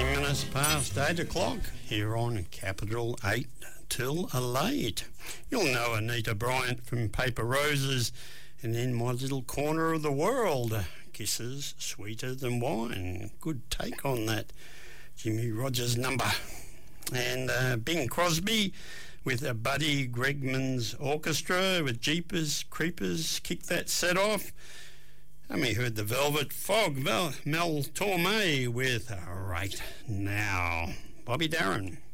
minutes past 8 o'clock here on Capital 8 till 8. You'll know Anita Bryant from Paper Roses, and In My Little Corner of the World, Kisses Sweeter Than Wine. Good take on that Jimmy Rogers number. And Bing Crosby with a Buddy Gregman's Orchestra with Jeepers Creepers kick that set off. And we heard the Velvet Fog, Mel Torme with Right Now. Bobby Darin.